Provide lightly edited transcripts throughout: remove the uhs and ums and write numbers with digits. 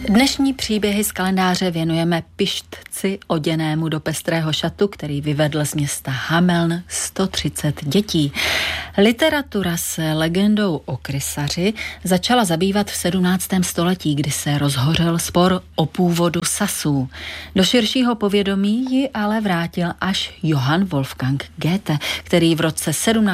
Dnešní příběhy z kalendáře věnujeme pištci oděnému do pestrého šatu, který vyvedl z města Hameln 130 dětí. Literatura se legendou o krysaři začala zabývat v 17. století, kdy se rozhořel spor o původu Sasů. Do širšího povědomí ji ale vrátil až Johann Wolfgang Goethe, který v roce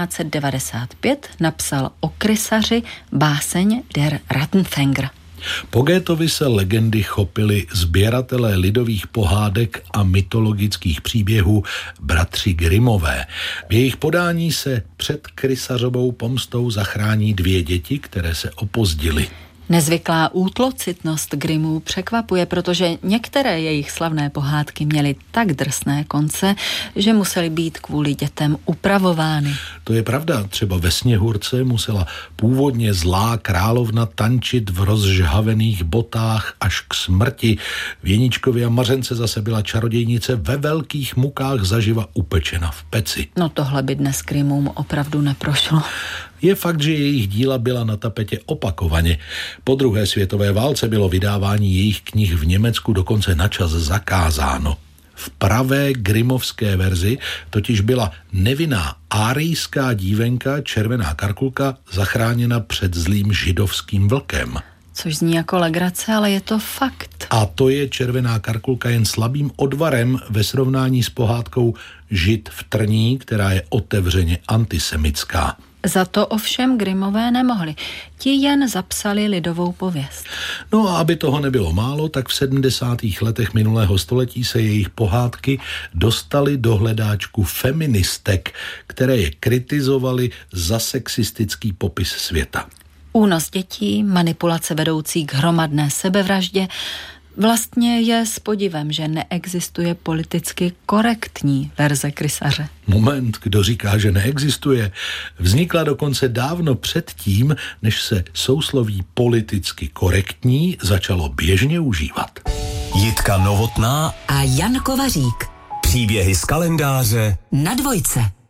1795 napsal o krysaři báseň Der Rattenfänger. Po Goetheovi se legendy chopili sběratelé lidových pohádek a mytologických příběhů bratři Grimmové. V jejich podání se před krysařovou pomstou zachrání 2 děti, které se opozdily. Nezvyklá útlocitnost Grimmů překvapuje, protože některé jejich slavné pohádky měly tak drsné konce, že musely být kvůli dětem upravovány. To je pravda, třeba ve Sněhurce musela původně zlá královna tančit v rozžhavených botách až k smrti. V Jeníčkově a Mařence zase byla čarodějnice ve velkých mukách zaživa upečena v peci. No tohle by dnes Grimmům opravdu neprošlo. Je fakt, že jejich díla byla na tapetě opakovaně. Po druhé světové válce bylo vydávání jejich knih v Německu dokonce načas zakázáno. V pravé Grimmovské verzi totiž byla nevinná árijská dívenka Červená Karkulka zachráněna před zlým židovským vlkem. Což zní jako legrace, ale je to fakt. A to je Červená Karkulka jen slabým odvarem ve srovnání s pohádkou Žid v trní, která je otevřeně antisemitská. Za to ovšem Grimmové nemohli. Ti jen zapsali lidovou pověst. No a aby toho nebylo málo, tak v 70. letech minulého století se jejich pohádky dostaly do hledáčku feministek, které je kritizovaly za sexistický popis světa. Únos dětí, manipulace vedoucí k hromadné sebevraždě. Vlastně je s podivem, že neexistuje politicky korektní verze krysaře. Moment, kdo říká, že neexistuje? Vznikla dokonce dávno předtím, než se sousloví politicky korektní začalo běžně užívat. Jitka Novotná a Jan Kovařík. Příběhy z kalendáře na Dvojce.